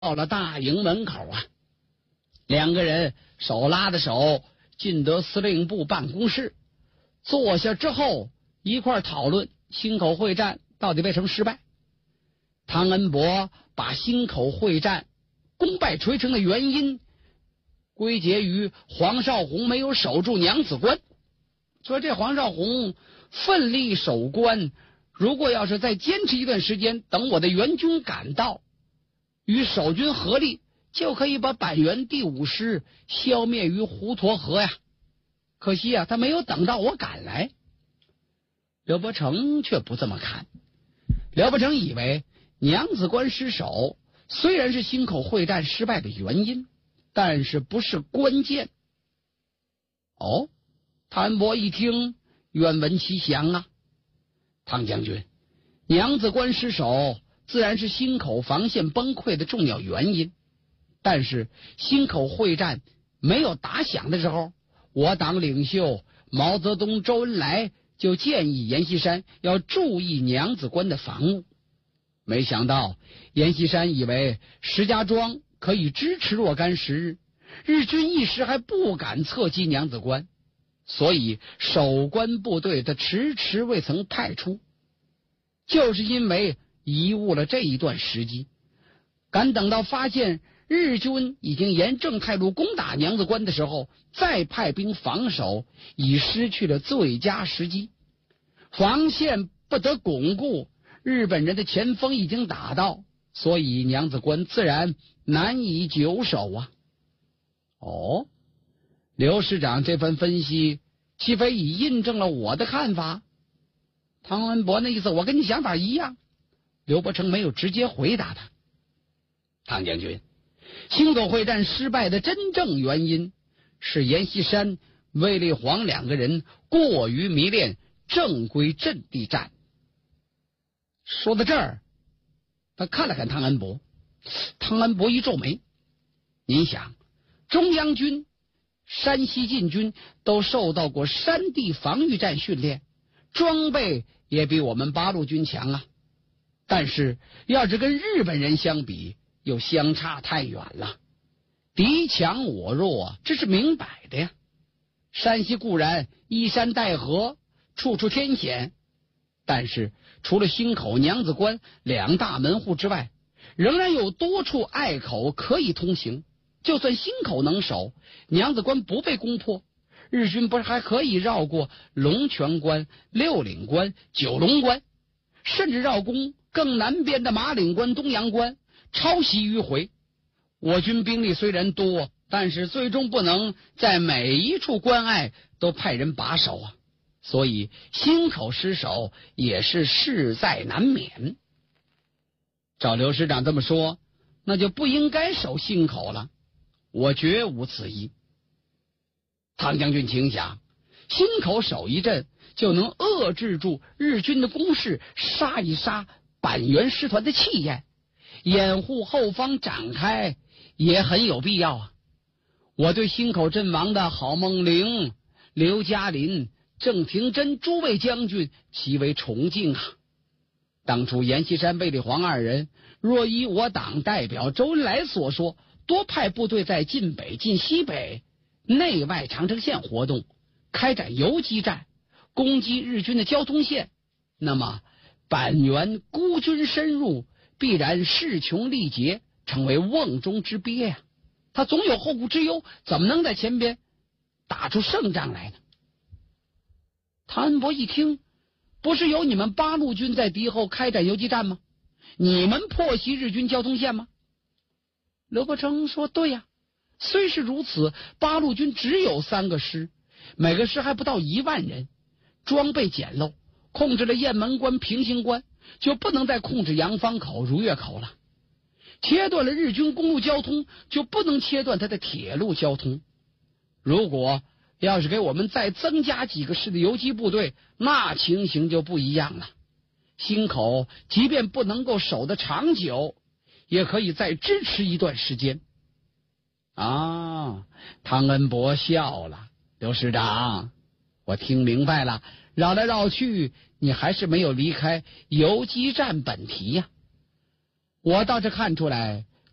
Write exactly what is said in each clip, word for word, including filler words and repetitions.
到了大营门口啊，两个人手拉着手进得司令部办公室，坐下之后一块讨论忻口会战到底为什么失败。汤恩伯把忻口会战功败垂成的原因归结于黄绍竑没有守住娘子关，说这黄绍竑奋力守关，如果要是再坚持一段时间，等我的援军赶到，与守军合力，就可以把板垣第五师消灭于滹沱河呀。可惜啊，他没有等到我赶来。刘伯承却不这么看，刘伯承以为娘子关失守虽然是忻口会战失败的原因，但是不是关键。哦，汤恩伯一听，愿闻其详啊。汤将军，娘子关失守自然是忻口防线崩溃的重要原因，但是忻口会战没有打响的时候，我党领袖毛泽东、周恩来就建议阎锡山要注意娘子关的防务。没想到阎锡山以为石家庄可以支持若干时日，日军一时还不敢侧击娘子关，所以守关部队他迟迟未曾派出，就是因为贻误了这一段时机。赶等到发现日军已经沿正太路攻打娘子关的时候，再派兵防守，已失去了最佳时机。防线不得巩固，日本人的前锋已经打到，所以娘子关自然难以久守啊。哦，刘师长这番分析岂非已印证了我的看法？汤恩伯那意思我跟你想法一样。刘伯承没有直接回答他。汤将军，忻口会战失败的真正原因是阎锡山、卫立煌两个人过于迷恋正规阵地战。说到这儿，他看了看汤恩伯，汤恩伯一皱眉。您想，中央军、山西禁军都受到过山地防御战训练，装备也比我们八路军强啊，但是要是跟日本人相比，又相差太远了。敌强我弱，这是明摆的呀。山西固然依山带河，处处天险，但是除了忻口、娘子关两大门户之外，仍然有多处隘口可以通行。就算忻口能守，娘子关不被攻破，日军不是还可以绕过龙泉关、六岭关、九龙关，甚至绕攻更南边的马岭关、东阳关，抄袭迂回。我军兵力虽然多，但是最终不能在每一处关隘都派人把守啊，所以忻口失守也是势在难免。照刘师长这么说，那就不应该守忻口了，我绝无此意。汤将军请想，忻口守一阵就能遏制住日军的攻势，杀一杀板垣师团的气焰，掩护后方展开也很有必要啊。我对忻口阵亡的郝梦龄、刘嘉林、郑廷珍诸位将军极为崇敬啊。当初阎锡山、卫立煌二人若依我党代表周恩来所说，多派部队在晋北、晋西北内外长城线活动，开展游击战，攻击日军的交通线，那么板垣孤军深入，必然势穷力竭，成为瓮中之鳖呀、啊。他总有后顾之忧，怎么能在前边打出胜仗来呢？汤恩伯一听，不是有你们八路军在敌后开展游击战吗？你们破袭日军交通线吗？刘伯承说，对呀、啊，虽是如此，八路军只有三个师，每个师还不到一万人，装备简陋，控制了雁门关、平型关，就不能再控制阳方口、如月口了。切断了日军公路交通，就不能切断它的铁路交通。如果要是给我们再增加几个师的游击部队，那情形就不一样了。忻口即便不能够守得长久，也可以再支持一段时间。啊，汤恩伯笑了，刘师长，我听明白了，绕来绕去，你还是没有离开游击战本题呀、啊。我倒是看出来，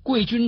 贵军